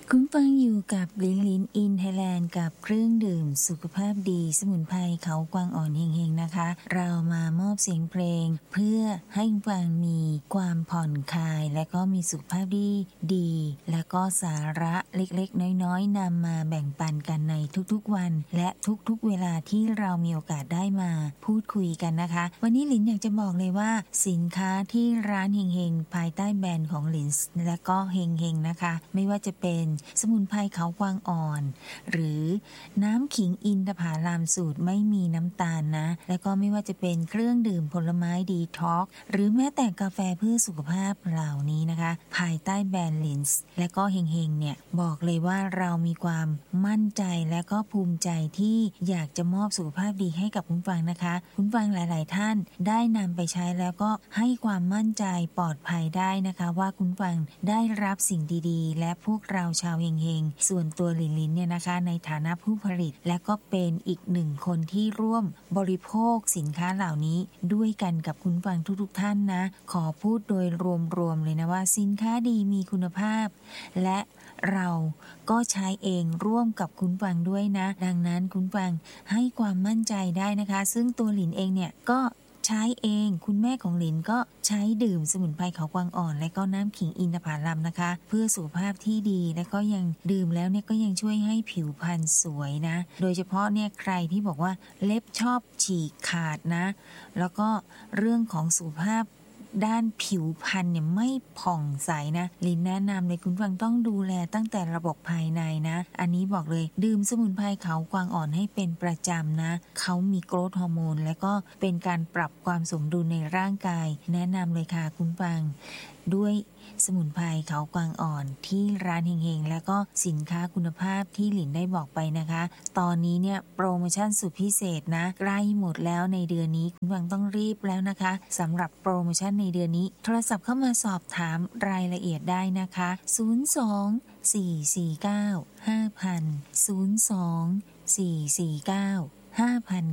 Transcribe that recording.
คุณฟังอยู่กับลินลินอินไทยแลนด์กับเครื่องดื่มสุขภาพดีสมุนไพรเขากวางอ่อนเฮงๆนะคะเรามามอบเสียงเพลงเพื่อให้คุณฟังมีความผ่อนคลายและก็มีสุขภาพดีและก็สาระเล็กๆน้อยๆนำมาแบ่งปันกันในทุกๆวันและทุกๆเวลาที่เรามีโอกาสได้มาพูดคุยกันนะคะวันนี้ลินอยากจะบอกเลยว่าสินค้าที่ร้านเฮงๆภายใต้แบรนด์ของลินและก็เฮงๆนะคะไม่ว่าจะเป็นสมุนไพรเขากวางอ่อนหรือน้ำขิงอินทผลัมสูตรไม่มีน้ำตาลนะแล้วก็ไม่ว่าจะเป็นเครื่องดื่มผลไม้ดีท็อกซ์หรือแม้แต่กาแฟเพื่อสุขภาพเหล่านี้นะคะภายใต้แบรนด์ลินส์และก็เฮงๆเนี่ยบอกเลยว่าเรามีความมั่นใจและก็ภูมิใจที่อยากจะมอบสุขภาพดีให้กับคุณฟังนะคะคุณฟังหลายๆท่านได้นำไปใช้แล้วก็ให้ความมั่นใจปลอดภัยได้นะคะว่าคุณฟังได้รับสิ่งดีๆและพวกเราชาวเฮงๆส่วนตัวลินลินเนี่ยนะคะในฐานะผู้ผลิตและก็เป็นอีกหนึ่งคนที่ร่วมบริโภคสินค้าเหล่านี้ด้วยกันกับคุณฟังทุกๆท่านนะขอพูดโดยรวมๆเลยนะว่าสินค้าดีมีคุณภาพและเราก็ใช้เองร่วมกับคุณฟังด้วยนะดังนั้นคุณฟังให้ความมั่นใจได้นะคะซึ่งตัวหลินเองเนี่ยก็ใช้เองคุณแม่ของหลินก็ใช้ดื่มสมุนไพรเขากวางอ่อนและก็น้ำขิงอินทผลัมนะคะเพื่อสุขภาพที่ดีและก็ยังดื่มแล้วเนี่ยก็ยังช่วยให้ผิวพรรณสวยนะโดยเฉพาะเนี่ยใครที่บอกว่าเล็บชอบฉีกขาดนะแล้วก็เรื่องของสุขภาพด้านผิวพรรณเนี่ยไม่ผ่องใสนะลินแนะนำเลยคุณฟังต้องดูแลตั้งแต่ระบบภายในนะอันนี้บอกเลยดื่มสมุนไพรเขากวางอ่อนให้เป็นประจำนะเขามีโกรทฮอร์โมนและก็เป็นการปรับความสมดุลในร่างกายแนะนำเลยค่ะคุณฟังด้วยสมุนไพรเขากวางอ่อนที่ร้านเฮงๆและก็สินค้าคุณภาพที่หลินได้บอกไปนะคะตอนนี้เนี่ยโปรโมชั่นสุดพิเศษนะใกล้หมดแล้วในเดือนนี้คุณฟังต้องรีบแล้วนะคะสำหรับโปรโมชั่นในเดือนนี้โทรศัพท์เข้ามาสอบถามรายละเอียดได้นะคะ02 449 5000 02 449 5000